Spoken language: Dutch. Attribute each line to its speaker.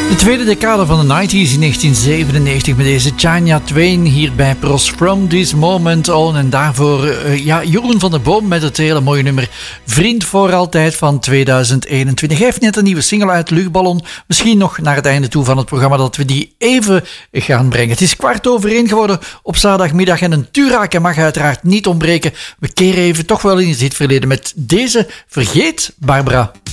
Speaker 1: De tweede decade van de 90s in 1997 met deze Shania Twain hier bij Pros From This Moment On. En daarvoor Jeroen van der Boom met het hele mooie nummer Vriend voor Altijd van 2021. Hij heeft net een nieuwe single uit, Luchtballon. Misschien nog naar het einde toe van het programma dat we die even gaan brengen. Het is 1:15 geworden op zaterdagmiddag en een Turake mag uiteraard niet ontbreken. We keren even toch wel in het verleden met deze Vergeet Barbara.